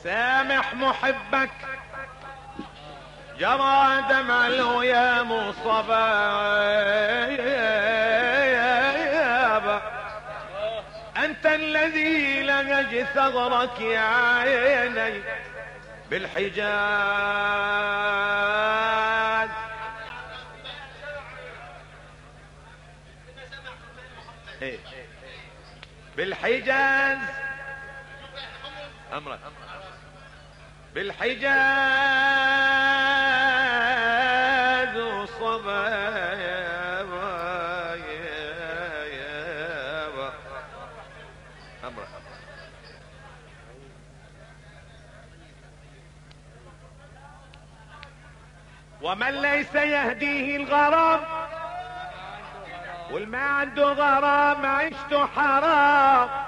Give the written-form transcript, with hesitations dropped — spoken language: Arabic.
سامح محبك جرى دمع له يا مصطفى، انت الذي لهج ثغرك يا عيني بالحجاز. بالحجاز امرك بالحجاز وصبا امرك. ومن ليس يهديه الغرام والما عنده غرام عيشته حرام.